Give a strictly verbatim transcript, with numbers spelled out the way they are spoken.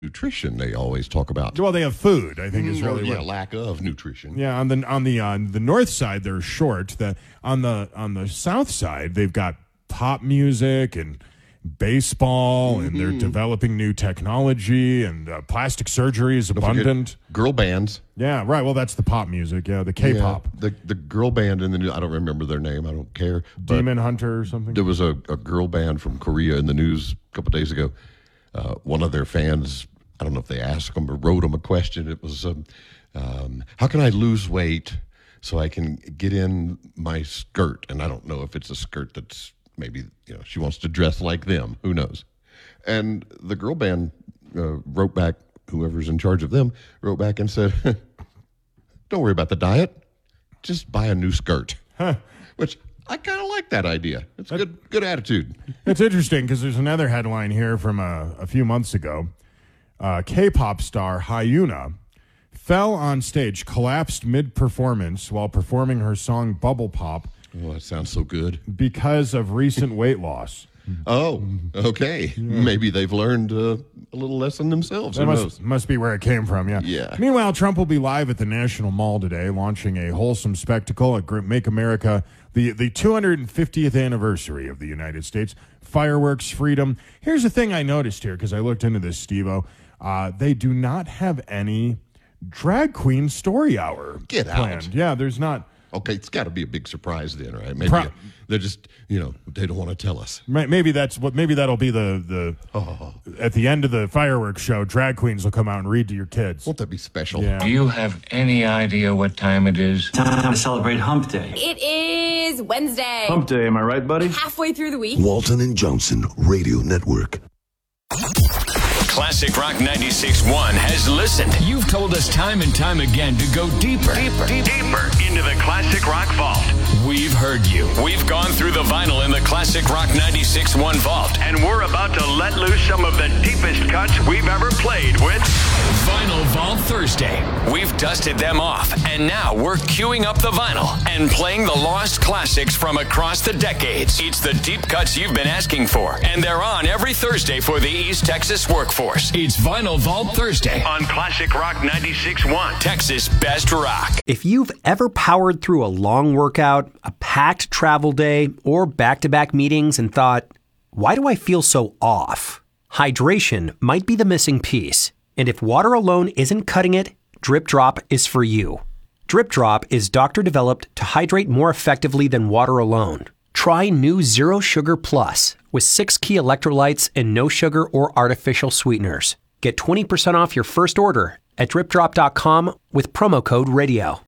nutrition they always talk about. Well, they have food, I think, is Or, really yeah, what. lack of nutrition. Yeah, on the on the on the north side they're short. The on the on the south side they've got pop music and baseball, mm-hmm. and they're developing new technology, and uh, plastic surgery is abundant. Girl bands. Yeah, right. Well, that's the pop music. Yeah, the K-pop. Yeah, the the girl band in the news. I don't remember their name. I don't care. Demon Hunter or something. There was a, a girl band from Korea in the news a couple days ago. Uh, one of their fans, I don't know if they asked them or wrote them a question. It was, um, um, how can I lose weight so I can get in my skirt? And I don't know if it's a skirt that's maybe, you know, she wants to dress like them. Who knows? And the girl band uh, wrote back, whoever's in charge of them, wrote back and said, don't worry about the diet. Just buy a new skirt. Huh. Which I kind of like that idea. It's a good, good attitude. It's interesting because there's another headline here from a, a few months ago. Uh, K-pop star Hyuna fell on stage, collapsed mid-performance while performing her song Bubble Pop. Oh, that sounds so good. Because of recent weight loss. Oh, okay. Yeah. Maybe they've learned uh, a little lesson themselves. That must, must be where it came from, yeah. Yeah. Meanwhile, Trump will be live at the National Mall today, launching a wholesome spectacle at Make America, the, the two hundred fiftieth anniversary of the United States. Fireworks, freedom. Here's the thing I noticed here, because I looked into this, Steve-O. Uh, they do not have any drag queen story hour Get planned. out. Yeah, there's not. Okay, it's got to be a big surprise then, right? Maybe Pro- they're just, you know, they don't want to tell us. Maybe that's what. Maybe that'll be the the oh. at the end of the fireworks show. Drag queens will come out and read to your kids. Won't that be special? Yeah. Do you have any idea what time it is? Time to celebrate Hump Day. It is Wednesday. Hump Day, am I right, buddy? Halfway through the week. Walton and Johnson Radio Network. Classic Rock ninety-six point one has listened. You've told us time and time again to go deeper, deeper, deeper into the Classic Rock Vault. We've heard you. We've gone through the vinyl in the Classic Rock ninety-six point one Vault, and we're about to let loose some of the deepest cuts we've ever played with Vinyl Vault Thursday. We've dusted them off, and now we're queuing up the vinyl and playing the lost classics from across the decades. It's the deep cuts you've been asking for, and they're on every Thursday for the East Texas workforce. It's Vinyl Vault Thursday on Classic Rock ninety-six point one, Texas Best Rock. If you've ever powered through a long workout, a packed travel day, or back-to-back meetings and thought, why do I feel so off? Hydration might be the missing piece. And if water alone isn't cutting it, Drip Drop is for you. Drip Drop is doctor-developed to hydrate more effectively than water alone. Try new Zero Sugar Plus with six key electrolytes and no sugar or artificial sweeteners. Get twenty percent off your first order at drip drop dot com with promo code radio.